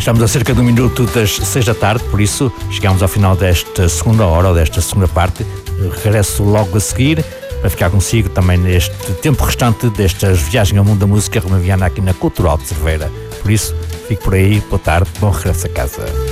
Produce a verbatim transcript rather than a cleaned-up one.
Estamos a cerca de um minuto das seis da tarde, por isso chegamos ao final desta segunda hora, ou desta segunda parte. Regresso logo a seguir para ficar consigo também neste tempo restante destas viagens ao mundo da música romaviana aqui na Cultural de Cerveira. Por isso, fico por aí, boa tarde, bom regresso a casa.